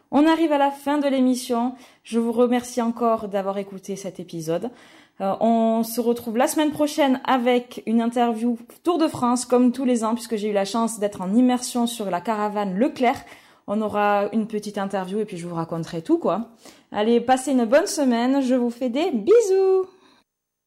On arrive à la fin de l'émission. Je vous remercie encore d'avoir écouté cet épisode. On se retrouve la semaine prochaine avec une interview Tour de France, comme tous les ans, puisque j'ai eu la chance d'être en immersion sur la caravane Leclerc. On aura une petite interview et puis je vous raconterai tout, quoi. Allez, passez une bonne semaine. Je vous fais des bisous.